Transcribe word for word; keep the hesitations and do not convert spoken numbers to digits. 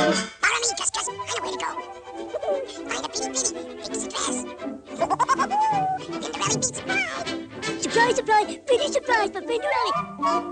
Follow me, Gus Gus. I know where to go. Find a bitty bitty pixie dress. Cinderella beats. Bye. Surprise, surprise, pretty surprise for Cinderella.